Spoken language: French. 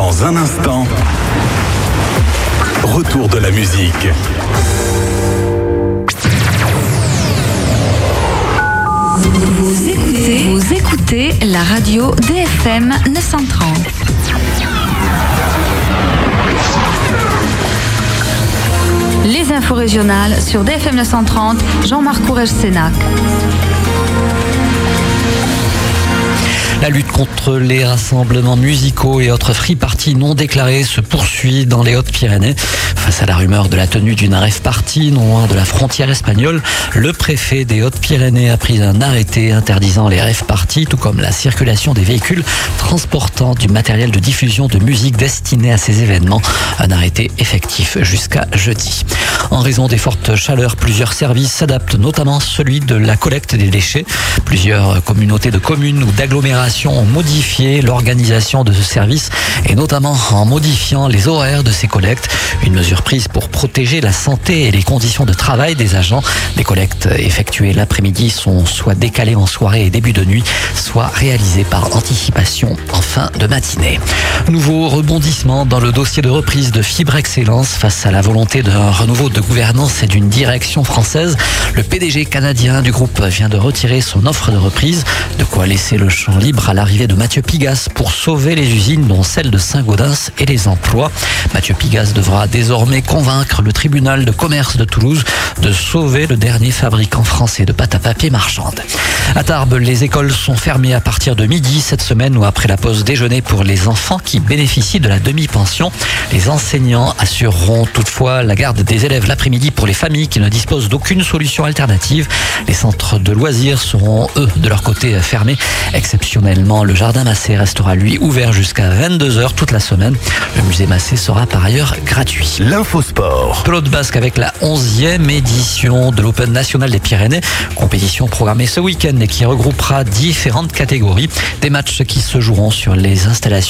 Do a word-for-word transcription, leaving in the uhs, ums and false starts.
Dans un instant, retour de la musique. Vous écoutez, vous écoutez la radio D F M neuf cent trente. Les infos régionales sur D F M neuf cent trente, Jean-Marc Courrèges-Sénac. La lutte contre les rassemblements musicaux et autres free-parties non déclarées se poursuit dans les Hautes-Pyrénées. Face à la rumeur de la tenue d'une rave-party non loin de la frontière espagnole, le préfet des Hautes-Pyrénées a pris un arrêté interdisant les rave-parties, tout comme la circulation des véhicules transportant du matériel de diffusion de musique destiné à ces événements. Un arrêté effectif jusqu'à jeudi. En raison des fortes chaleurs, plusieurs services s'adaptent, notamment celui de la collecte des déchets. Plusieurs communautés de communes ou d'agglomérations ont modifié l'organisation de ce service et notamment en modifiant les horaires de ces collectes. Une mesure prise pour protéger la santé et les conditions de travail des agents. Les collectes effectuées l'après-midi sont soit décalées en soirée et début de nuit, soit réalisées par anticipation en fin de matinée. Nouveau rebondissement dans le dossier de reprise de Fibre Excellence face à la volonté d'un renouveau de gouvernance et d'une direction française. Le P D G canadien du groupe vient de retirer son offre de reprise, de quoi laisser le champ libre à l'arrivée de Mathieu Pigasse pour sauver les usines, dont celle de Saint-Gaudens, et les emplois. Mathieu Pigasse devra désormais convaincre le tribunal de commerce de Toulouse de sauver le dernier fabricant français de pâte à papier marchande. À Tarbes, les écoles sont fermées à partir de midi cette semaine ou après la pause déjeuner pour les enfants qui bénéficient de la demi-pension. Les enseignants assureront toutefois la garde des élèves l'après-midi pour les familles qui ne disposent d'aucune solution alternative. Les centres de loisirs seront, eux, de leur côté fermés. Exceptionnellement, le jardin Massé restera, lui, ouvert jusqu'à vingt-deux heures toute la semaine. Le musée Massé sera par ailleurs gratuit. L'infosport. Pelote basque avec la onzième édition de l'Open National des Pyrénées. Compétition programmée ce week-end et qui regroupera différentes catégories. Des matchs qui se joueront sur les installations